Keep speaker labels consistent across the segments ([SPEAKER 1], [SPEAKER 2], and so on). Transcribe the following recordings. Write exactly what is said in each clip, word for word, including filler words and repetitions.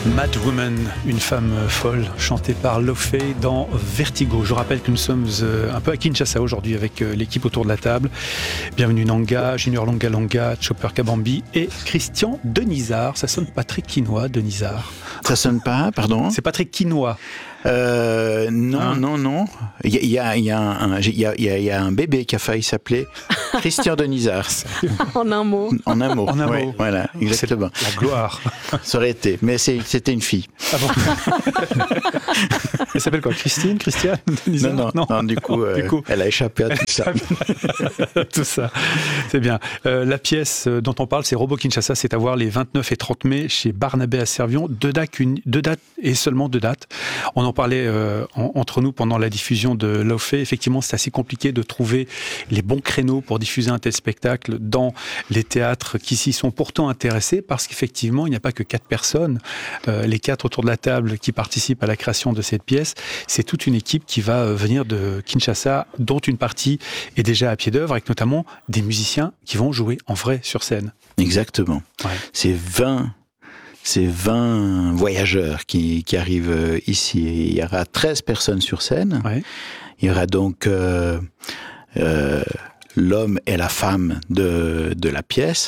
[SPEAKER 1] Mad Woman, une femme folle, chantée par Lofé dans Vertigo. Je rappelle que nous sommes un peu à Kinshasa aujourd'hui avec l'équipe autour de la table. Bienvenue Nanga, Junior Longa Longa, Chopper Kabambi et Christian Denizard. Ça sonne Patrick Quinois, Denizard.
[SPEAKER 2] Ça sonne pas, pardon ?
[SPEAKER 1] C'est Patrick Quinois.
[SPEAKER 2] Euh, non, hein? non, non. Il y a, il y, a un, il y, a, il y a un bébé qui a failli s'appeler Christian Denizard.
[SPEAKER 3] En un mot.
[SPEAKER 2] En un mot.
[SPEAKER 1] En un
[SPEAKER 2] ouais,
[SPEAKER 1] mot.
[SPEAKER 2] Voilà, exactement.
[SPEAKER 1] C'est la gloire.
[SPEAKER 2] Ça aurait été, mais c'est, c'était une fille.
[SPEAKER 1] Ah bon. Elle s'appelle quoi ? Christine, Christiane Denizard ?
[SPEAKER 2] Non, non, non, non, du coup, euh, du coup, elle a échappé à tout ça.
[SPEAKER 1] Tout ça, c'est bien. Euh, la pièce dont on parle, c'est Robot Kinshasa, c'est à voir les vingt-neuf et trente mai chez Barnabé à Servion. Deux dates, une, deux dates et seulement deux dates. On en parlait euh, en, entre nous pendant la diffusion de Lofé. Effectivement, c'est assez compliqué de trouver les bons créneaux pour diffuser un tel spectacle dans les théâtres qui s'y sont pourtant intéressés, parce qu'effectivement, il n'y a pas que quatre personnes, euh, les quatre autour de la table qui participent à la création de cette pièce. C'est toute une équipe qui va venir de Kinshasa, dont une partie est déjà à pied d'œuvre, avec notamment des musiciens qui vont jouer en vrai sur scène.
[SPEAKER 2] Exactement. Ouais. C'est vingt C'est vingt voyageurs qui, qui arrivent ici. Il y aura treize personnes sur scène. Ouais. Il y aura donc euh, euh, l'homme et la femme de, de la pièce.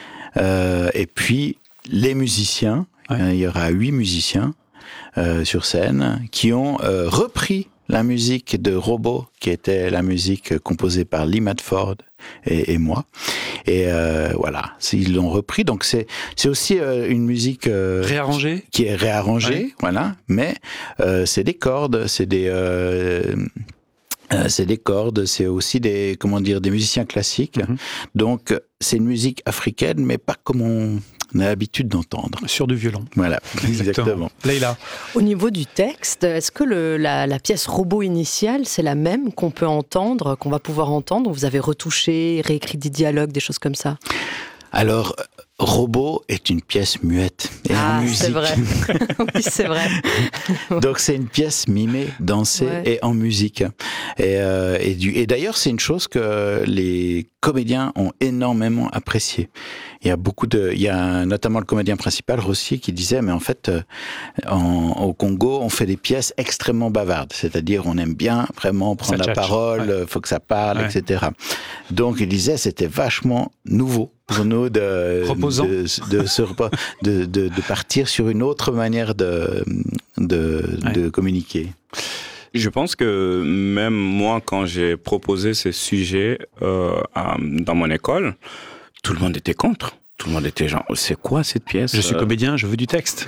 [SPEAKER 2] Euh, et puis les musiciens. Ouais. Euh, il y aura huit musiciens euh, sur scène qui ont euh, repris la musique de Robot, qui était la musique composée par Lee Madford et, et moi. Et euh, voilà, ils l'ont repris. Donc c'est c'est aussi euh, une musique euh,
[SPEAKER 1] réarrangée,
[SPEAKER 2] qui est réarrangée, ouais. Voilà. Mais euh, c'est des cordes, c'est des euh, euh, c'est des cordes, c'est aussi des comment dire des musiciens classiques. Mm-hmm. Donc c'est une musique africaine, mais pas comme on on a l'habitude d'entendre.
[SPEAKER 1] Sur du violon.
[SPEAKER 2] Voilà, exactement.
[SPEAKER 1] Leïla.
[SPEAKER 3] Au niveau du texte, est-ce que le, la, la pièce Robot initiale, c'est la même qu'on peut entendre, qu'on va pouvoir entendre ? Vous avez retouché, réécrit des dialogues, des choses comme ça ?
[SPEAKER 2] Alors, Robot est une pièce muette et
[SPEAKER 3] ah,
[SPEAKER 2] en musique.
[SPEAKER 3] C'est vrai. Oui, c'est vrai.
[SPEAKER 2] Donc c'est une pièce mimée, dansée ouais. et en musique. Et, euh, et, du, et d'ailleurs, c'est une chose que les comédiens ont énormément apprécié. Il y a beaucoup de, il y a notamment le comédien principal, Rossier, qui disait, mais en fait, en, au Congo, on fait des pièces extrêmement bavardes. C'est-à-dire, on aime bien vraiment prendre ça la tchatche. parole, ouais. faut que ça parle, ouais. et cetera. Donc, il disait, c'était vachement nouveau pour nous de,
[SPEAKER 1] Reposant.
[SPEAKER 2] de, de, de, de, de partir sur une autre manière de, de, ouais. de communiquer.
[SPEAKER 4] Je pense que même moi, quand j'ai proposé ces sujets euh, à, dans mon école, tout le monde était contre. Tout le monde était genre, c'est quoi cette pièce ?
[SPEAKER 1] Je suis comédien, je veux du texte.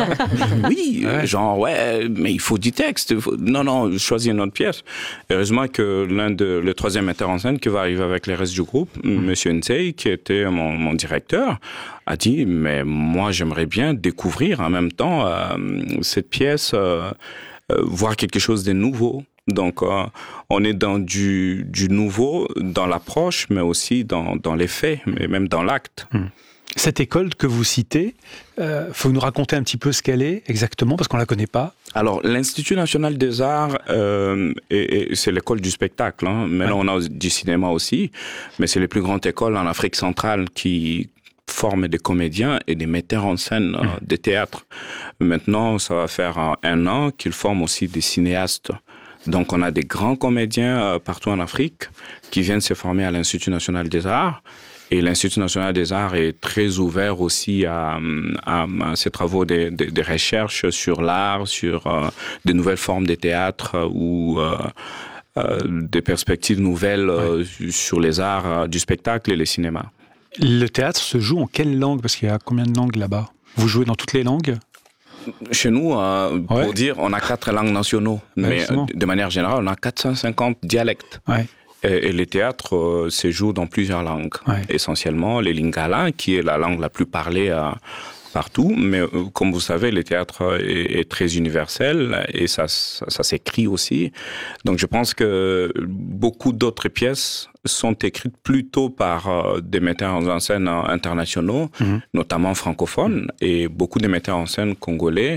[SPEAKER 4] Oui, ouais. genre, ouais, mais il faut du texte. Faut... Non, non, choisis une autre pièce. Heureusement que l'un de, le troisième metteur en scène qui va arriver avec les restes du groupe, mmh. Monsieur Nsei, qui était mon, mon directeur, a dit, mais moi, j'aimerais bien découvrir en même temps euh, cette pièce, euh, euh, voir quelque chose de nouveau. Donc, euh, on est dans du, du nouveau, dans l'approche, mais aussi dans, dans les faits, mais même dans l'acte.
[SPEAKER 1] Mmh. Cette école que vous citez, il euh, faut nous raconter un petit peu ce qu'elle est exactement, parce qu'on ne la connaît pas.
[SPEAKER 4] Alors, l'Institut national des arts, euh, et, et c'est l'école du spectacle. Hein. Maintenant, ouais. on a du cinéma aussi, mais c'est les plus grandes écoles en Afrique centrale qui forment des comédiens et des metteurs en scène euh, mmh. des théâtres. Maintenant, ça va faire un, un an qu'ils forment aussi des cinéastes. Donc, on a des grands comédiens euh, partout en Afrique qui viennent se former à l'Institut national des arts. Et l'Institut national des arts est très ouvert aussi à, à, à ces travaux de, de, de recherche sur l'art, sur euh, de nouvelles formes de théâtre euh, ou euh, euh, des perspectives nouvelles euh, ouais. sur les arts euh, du spectacle et le cinéma.
[SPEAKER 1] Le théâtre se joue en quelle langue ? Parce qu'il y a combien de langues là-bas ? Vous jouez dans toutes les langues ?
[SPEAKER 4] Chez nous, euh, ouais. pour dire, on a quatre langues nationaux, mais ouais, de manière générale, on a quatre cent cinquante dialectes. Ouais. Et, et les théâtres euh, se jouent dans plusieurs langues, ouais. essentiellement les lingala, qui est la langue la plus parlée euh, partout, mais euh, comme vous savez, le théâtre est, est très universel et ça, ça, ça s'écrit aussi. Donc je pense que beaucoup d'autres pièces sont écrites plutôt par euh, des metteurs en scène internationaux, mmh. notamment francophones, et beaucoup de metteurs en scène congolais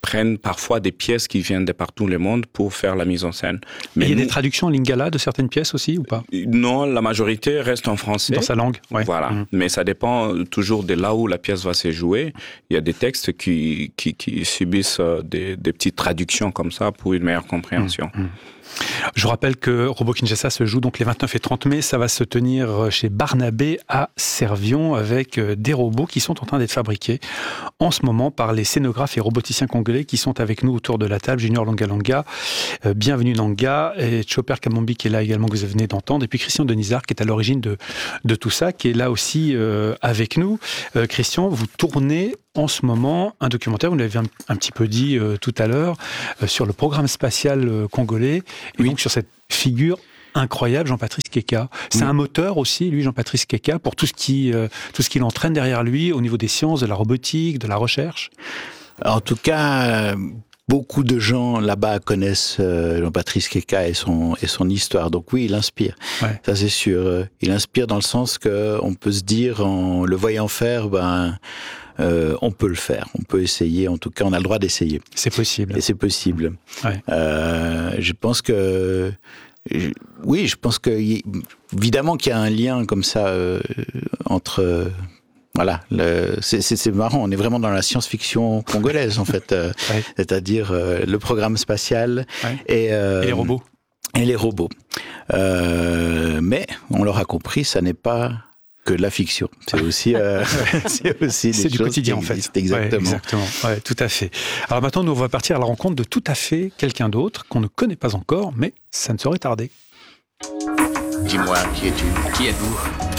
[SPEAKER 4] prennent parfois des pièces qui viennent de partout le monde pour faire la mise en scène.
[SPEAKER 1] Mais il y a nous, des traductions en lingala de certaines pièces aussi ou pas?
[SPEAKER 4] Non, la majorité reste en français.
[SPEAKER 1] Dans sa langue, ouais.
[SPEAKER 4] Voilà. Mmh. Mais ça dépend toujours de là où la pièce va se jouer. Il y a des textes qui, qui, qui subissent des, des petites traductions comme ça pour une meilleure compréhension.
[SPEAKER 1] Mmh. Je vous rappelle que Robot Kinshasa se joue donc les vingt-neuf et trente mai. Ça va se tenir chez Barnabé à Servion avec des robots qui sont en train d'être fabriqués en ce moment par les scénographes et roboticiens congolais qui sont avec nous autour de la table. Junior Longalanga, euh, bienvenue Nanga, et Chopper Kamombi qui est là également, que vous venez d'entendre, et puis Christian Denizard qui est à l'origine de, de tout ça, qui est là aussi euh, avec nous. Euh, Christian, vous tournez en ce moment un documentaire, vous l'avez un, un petit peu dit euh, tout à l'heure, euh, sur le programme spatial euh, congolais, et oui. donc sur cette figure incroyable, Jean-Patrice Keka. C'est oui. un moteur aussi, lui, Jean-Patrice Keka, pour tout ce qui, euh, tout ce qu'il entraîne derrière lui au niveau des sciences, de la robotique, de la recherche.
[SPEAKER 2] En tout cas, beaucoup de gens là-bas connaissent euh, Jean-Patrice Keka et son, et son histoire. Donc oui, il inspire. Ouais. Ça, c'est sûr. Il inspire dans le sens qu'on peut se dire, en le voyant faire, ben... Euh, on peut le faire, on peut essayer, en tout cas on a le droit d'essayer.
[SPEAKER 1] C'est possible.
[SPEAKER 2] Et c'est possible.
[SPEAKER 1] Ouais.
[SPEAKER 2] Euh, je pense que... Je, oui, je pense que... Évidemment qu'il y a un lien comme ça euh, entre... Euh, voilà, le, c'est, c'est, c'est marrant, on est vraiment dans la science-fiction congolaise en fait. Euh, ouais. C'est-à-dire euh, le programme spatial
[SPEAKER 1] ouais.
[SPEAKER 2] et... Euh,
[SPEAKER 1] et les robots.
[SPEAKER 2] Et les robots. Euh, mais, on l'aura compris, ça n'est pas... que de la fiction. C'est aussi, euh, c'est aussi des
[SPEAKER 1] c'est du
[SPEAKER 2] choses
[SPEAKER 1] quotidien
[SPEAKER 2] qui
[SPEAKER 1] en fait.
[SPEAKER 2] Exactement.
[SPEAKER 1] Ouais, exactement. Ouais, tout à fait. Alors maintenant, nous on va partir à la rencontre de tout à fait quelqu'un d'autre qu'on ne connaît pas encore, mais ça ne saurait tarder.
[SPEAKER 5] Dis-moi, qui es-tu? Qui êtes-vous?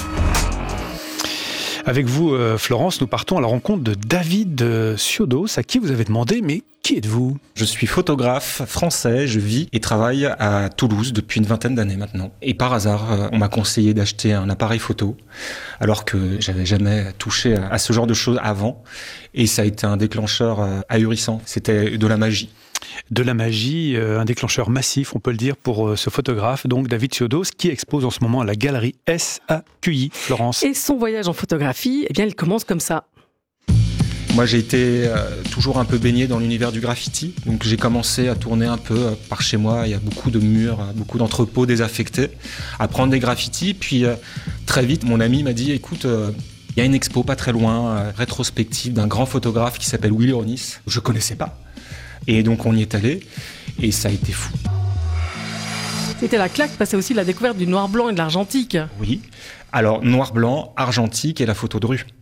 [SPEAKER 1] Avec vous, euh, Florence, nous partons à la rencontre de David euh, Siodos, à qui vous avez demandé, mais qui êtes-vous?
[SPEAKER 6] Je suis photographe français, je vis et travaille à Toulouse depuis une vingtaine d'années maintenant. Et par hasard, euh, on m'a conseillé d'acheter un appareil photo, alors que j'avais jamais touché à, à ce genre de choses avant. Et ça a été un déclencheur euh, ahurissant, c'était de la magie.
[SPEAKER 1] De la magie, euh, un déclencheur massif, on peut le dire, pour euh, ce photographe, donc David Siodos, qui expose en ce moment à la galerie S A Q I, Florence.
[SPEAKER 3] Et son voyage en photographie, eh bien, il commence comme ça.
[SPEAKER 6] Moi, j'ai été euh, toujours un peu baigné dans l'univers du graffiti, donc j'ai commencé à tourner un peu euh, par chez moi. Il y a beaucoup de murs, beaucoup d'entrepôts désaffectés, à prendre des graffitis. Puis euh, très vite, mon ami m'a dit, écoute... Euh, il y a une expo pas très loin, euh, rétrospective d'un grand photographe qui s'appelle Willy Ronis. Je connaissais pas. Et donc on y est allé, et ça a été fou.
[SPEAKER 7] C'était la claque, parce que c'est aussi la découverte du noir-blanc et de l'argentique.
[SPEAKER 6] Oui, alors noir-blanc, argentique et la photo de rue.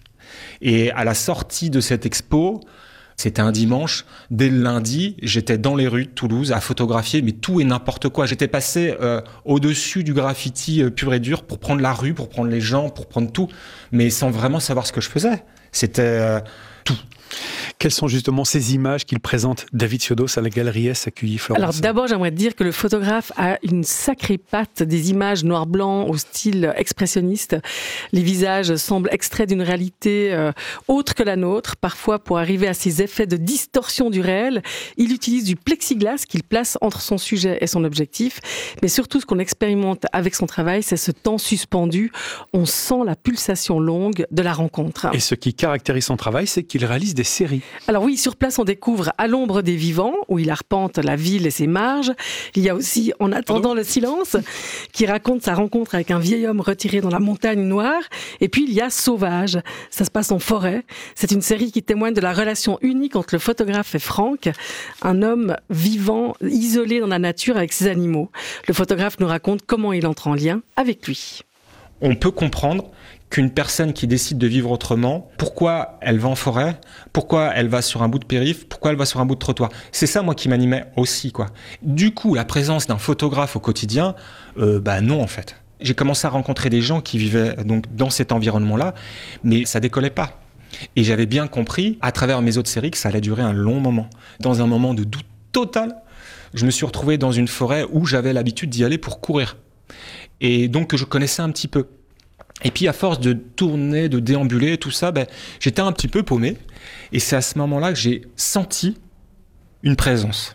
[SPEAKER 6] Et à la sortie de cette expo, c'était un dimanche, dès le lundi, j'étais dans les rues de Toulouse à photographier, mais tout et n'importe quoi. J'étais passé euh, au-dessus du graffiti euh, pur et dur pour prendre la rue, pour prendre les gens, pour prendre tout, mais sans vraiment savoir ce que je faisais. C'était euh, tout.
[SPEAKER 1] Quelles sont justement ces images qu'il présente, David Siodos, à la galerie S A Q I, Florence?
[SPEAKER 7] Alors d'abord, j'aimerais dire que le photographe a une sacrée patte, des images noir-blanc au style expressionniste. Les visages semblent extraits d'une réalité euh, autre que la nôtre. Parfois, pour arriver à ces effets de distorsion du réel, il utilise du plexiglas qu'il place entre son sujet et son objectif. Mais surtout, ce qu'on expérimente avec son travail, c'est ce temps suspendu. On sent la pulsation longue de la rencontre.
[SPEAKER 1] Et ce qui caractérise son travail, c'est qu'il réalise des séries.
[SPEAKER 7] Alors oui, sur place, on découvre À l'ombre des vivants, où il arpente la ville et ses marges. Il y a aussi En attendant le silence, qui raconte sa rencontre avec un vieil homme retiré dans la montagne noire. Et puis il y a Sauvage, ça se passe en forêt. C'est une série qui témoigne de la relation unique entre le photographe et Franck, un homme vivant, isolé dans la nature avec ses animaux. Le photographe nous raconte comment il entre en lien avec lui.
[SPEAKER 6] On peut comprendre qu'une personne qui décide de vivre autrement, pourquoi elle va en forêt, pourquoi elle va sur un bout de périph', pourquoi elle va sur un bout de trottoir. C'est ça, moi, qui m'animait aussi, quoi. Du coup, la présence d'un photographe au quotidien, euh, bah non, en fait. J'ai commencé à rencontrer des gens qui vivaient donc dans cet environnement-là, mais ça décollait pas. Et j'avais bien compris, à travers mes autres séries, que ça allait durer un long moment. Dans un moment de doute total, je me suis retrouvé dans une forêt où j'avais l'habitude d'y aller pour courir. Et donc, que je connaissais un petit peu. Et puis, à force de tourner, de déambuler, tout ça, ben, j'étais un petit peu paumé. Et c'est à ce moment-là que j'ai senti une présence.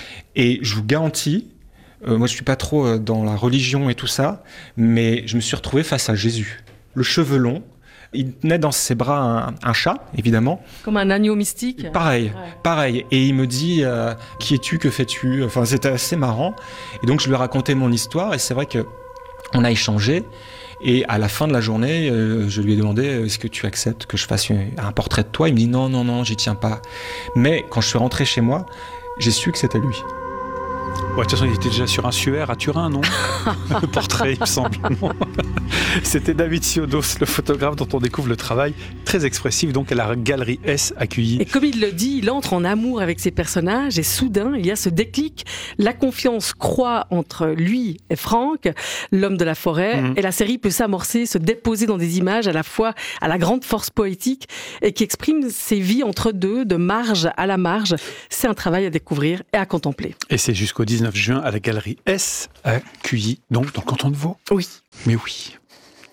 [SPEAKER 6] Et je vous garantis, euh, moi je suis pas trop euh, dans la religion et tout ça, mais je me suis retrouvé face à Jésus. Le cheveu long, Il tenait dans ses bras un, un chat, évidemment.
[SPEAKER 7] Comme un agneau mystique.
[SPEAKER 6] Pareil,
[SPEAKER 7] ouais.
[SPEAKER 6] pareil. Et il me dit euh, « Qui es-tu ? Que fais-tu » Enfin, c'était assez marrant. Et donc, je lui ai raconté mon histoire. Et c'est vrai qu'on a échangé. Et à la fin de la journée, euh, je lui ai demandé « Est-ce que tu acceptes que je fasse un portrait de toi ?» Il me dit « Non, non, non, j'y tiens pas. » Mais quand je suis rentré chez moi, j'ai su que c'était lui.
[SPEAKER 1] Ouais, de toute façon, il était déjà sur un suaire à Turin, non? Le portrait, il me semble. C'était David Siodos, le photographe dont on découvre le travail très expressif, donc à la Galerie S à Cuilly.
[SPEAKER 7] Et comme il le dit, il entre en amour avec ses personnages et soudain, il y a ce déclic. La confiance croît entre lui et Franck, l'homme de la forêt, mmh. et la série peut s'amorcer, se déposer dans des images à la fois à la grande force poétique et qui exprime ses vies entre deux, de marge à la marge. C'est un travail à découvrir et à contempler.
[SPEAKER 1] Et c'est jusqu'au dix-neuf juin à la Galerie S à Cuilly, donc dans le canton de Vaud.
[SPEAKER 7] Oui.
[SPEAKER 1] Mais oui.